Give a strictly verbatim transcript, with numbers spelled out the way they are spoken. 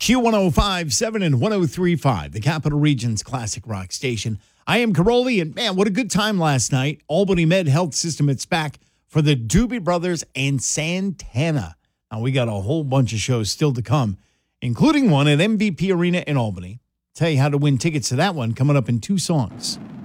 Q one oh five point seven and one oh three point five, the Capital Region's classic rock station. I am Caroli, and man, what a good time last night. Albany Med Health System, it's back for the Doobie Brothers and Santana. Now, we got a whole bunch of shows still to come, including one at M V P Arena in Albany. Tell you how to win tickets to that one coming up in two songs.